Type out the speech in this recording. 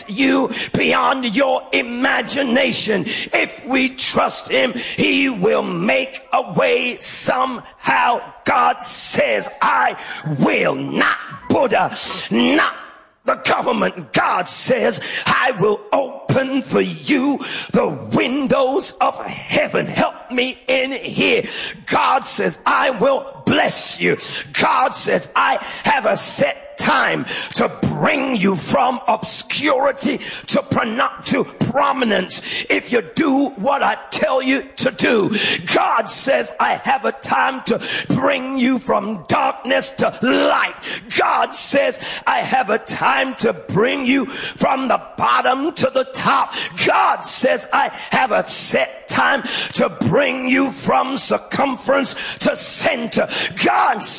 bless you beyond your imagination. If we trust him, he will make a way somehow. God says, I will not Buddha, not the government. God says, I will open for you the windows of heaven. Help me in here. God says, I will bless you. God says, I have a set time to bring you from obscurity to prominence if you do what I tell you to do. God says, I have a time to bring you from darkness to light. God says, I have a time to bring you from the bottom to the top. God says, I have a set time to bring you from circumference to center. God